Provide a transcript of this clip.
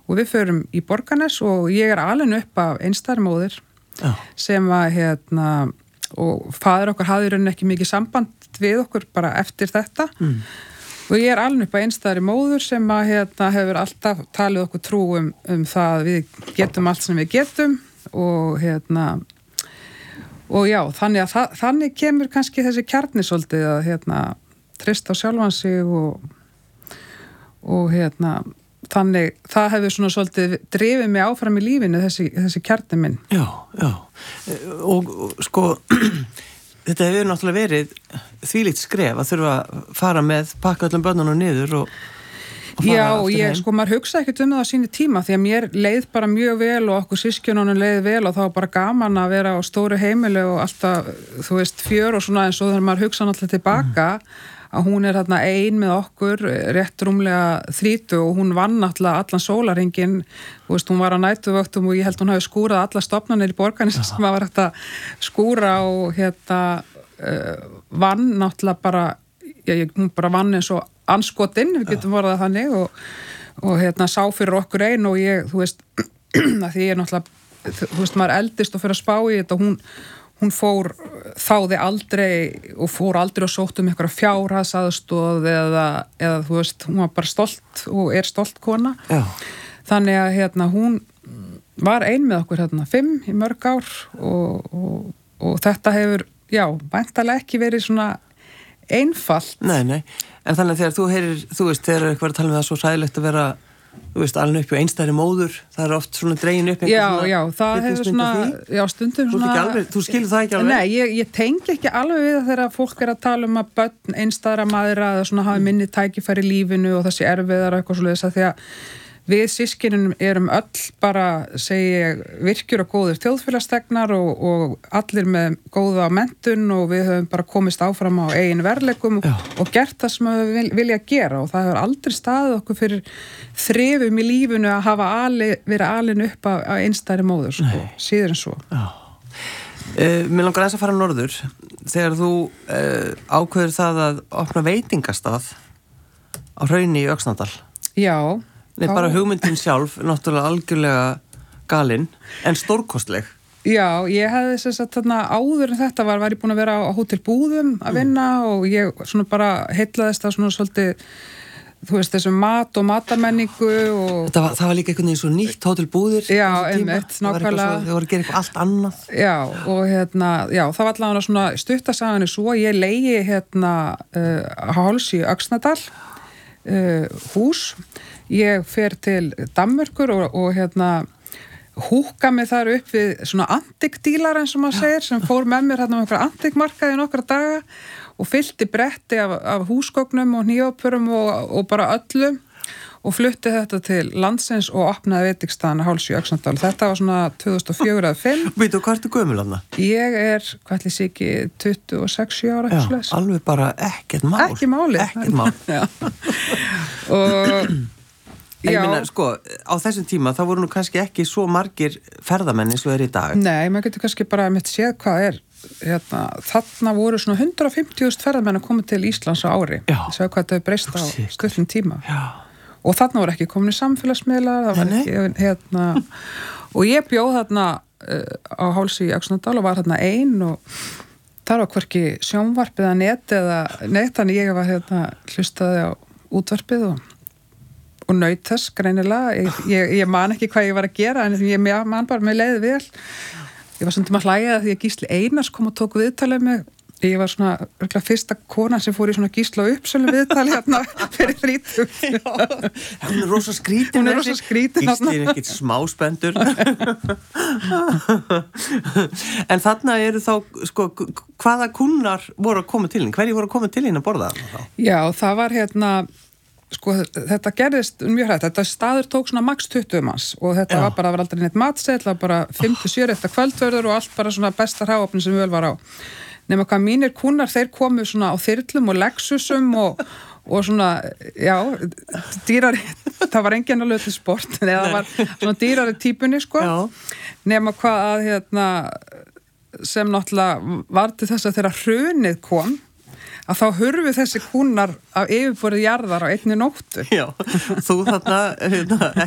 og við förum í Borgarnes og ég alin upp af einstæðri móðir sem að og faðir okkar hafði í rauninni ekki mikið samband við okkur bara eftir þetta og ég alin upp af einstæðri móður sem að hefur alltaf talið okkur trú það að við getum allt sem við getum og og já, þannig kemur kannski þessi kjarni svolítið að treysta á sjálfan sig og þannig, það hefur svona svolítið drifið mig áfram í lífinu þessi kjarni minn. Já, og sko þetta hefur náttúrulega verið þvílíkt skref að þurfa að fara með pakka öllum börnunum niður og já, sko, maður hugsa ekkert það á sínu tíma því að mér leið bara mjög vel og okkur systkinunum leið vel og þá var bara gaman að vera á stóru heimili og alltaf, þú veist, fjör og svona eins og þegar maður hugsa náttúrulega tilbaka að hún þarna ein með okkur rétt rúmlega 30 og hún vann náttúrulega allan sólarhringinn, þú veist, hún var á nætuvöktum og ég held hún hafi skúrað alla stofnanir í Borgarnes sem maður var hægt að skúra og vann náttúrulega bara, hún bara vann eins og anskotinn, við getum vorðað þannig og sá fyrir okkur ein og ég, þú veist, að því ég náttúrulega, þú veist, maður eldist og fyrir að spá í þetta og hún þáði aldrei og fór aldrei og sótt einhverja fjárhagsaðstoð eða þú veist, hún var bara stolt og stolt kona. Já. Þannig að hún var ein með okkur 5 í mörg ár og þetta hefur, væntanlega ekki verið svona einfalt. Nei, en þannig að þegar þú heyrir, þú veist, þegar eitthvað að tala með það svo sæðilegt að vera, þú veist, alveg upp á einstæðri móður, það oft svona dregin upp Já, það hefur svona, stundum svona þú skilur það ekki alveg? Nei, ég tengi ekki alveg við það þegar fólk að tala að börn einstæðra maðra eða svona hafi minni tækifæri í lífinu og þessi erfiðar og eitthvað svoleiðis að því að við systkinum erum öll bara, segi ég, virkjur og góðir þjóðfélagsþegnar og allir með góða menntun og við höfum bara komist áfram á eigin verðleikum og gert það sem við vilja gera og það hefur aldrei staðið okkur fyrir þrifum í lífinu að hafa verið alin upp af einstæðri móður, sko, síður en svo. Mér langar að fara norður þegar þú ákveður það að opna veitingastað á Hrauni í Öxnadal. Já. Nei, bara hugmyndin sjálf, náttúrulega algjörlega galinn, en stórkostleg. Já, ég hefði þess að þarna áður en þetta var ég búin að vera á Hótel Búðum að vinna og ég svona bara heillaðist það svona svolítið, þú veist, þessum mat og matamenningu og það var líka einhvern veginn svo nýtt Hótel Búðir. Já, einmitt, nákvæmlega. Þau voru að gera eitthvað allt annað. Já, og það var allavega svona stuttasagan svo, ég leigi háls í Öxnadal, hús. Ég fer til Danmörkur og húka mig þar upp við svona antikdílar eins og maður segir sem fór með mér um einhverja antikmarkaði nokkra daga og fyllti bretti af húsgögnum og hnífapörum og bara öllu og flutti þetta til landsins og opnaði veitingstaðan háls í Öxnadal. Þetta var svona 2004 eða 2005. Veitu, hvað ertu gömul þarna? Ég, hvað ætli sé ekki, 26 ára. Já, alveg bara ekkert mál. Ekki máli. Ekkert mál. Já. Og ég meina, sko, á þessum tíma þá voru nú kannski ekki svo margir ferðamenn eins og í dag. Nei, maður getur kannski bara mitt séð hvað þarna voru svona 150.000 ferðamenn að koma til Íslands á ári. Já. Sér hvað þetta breyst á stuttum tíma. Já. Og þarna voru ekki komin í samfélagsmiðlar, það var ekki, og ég bjóð þarna á háls í Öxnadal og var þarna ein og þar var hverki sjónvarpið að net, þannig ég var hlustaði á útvarpið og naut þess greinilega. Ég man ekki hvað ég var að gera en ég man bara með leiði vel. Ég var stundum að hlæja því að Gísli Einars kom og tók viðtalið mig. Ég var svona fyrsta konan sem fór í svona Gísla Uppsölu viðtali fyrir 30. Hún er rosa skrítin. Hún er rosa skrítin. Gísli er ekkert smá spendur. En þarna eru þá, sko, hvaða kunnar voru að koma til hinn? Hverju voru að koma til hinn að borða þarna þá? Já, það var sko, þetta gerðist mjög hrætt. Þetta staður tók svona max 20 manns og þetta var bara, það var aldrei neitt matseðl, það var bara 5-7 eftir kvöldverður og allt bara svona besta hráefni sem völ var á. Nema hvað mínir kúnnar, þeir komu svona á þyrlum og Lexusum og svona, dýrari, það var enginn alveg til sport, en það var svona dýrari típunni, sko. Já. Nema hvað sem náttúrulega var til þess að þegar hrunið kom, að þá hurfu þessi kúnnar af yfirborðið jarðar á einni nóttu. Já, þú þarna